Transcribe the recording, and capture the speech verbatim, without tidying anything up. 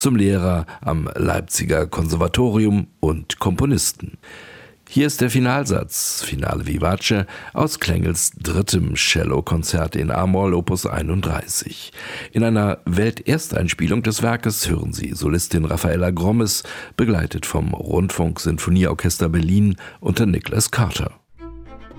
zum Lehrer am Leipziger Konservatorium und Komponisten. Hier ist der Finalsatz, Finale Vivace, aus Klengels drittem Cellokonzert in A-Moll Opus einunddreißig. In einer Weltersteinspielung des Werkes hören Sie Solistin Raffaella Grommes, begleitet vom Rundfunk-Sinfonieorchester Berlin unter Nicholas Carter.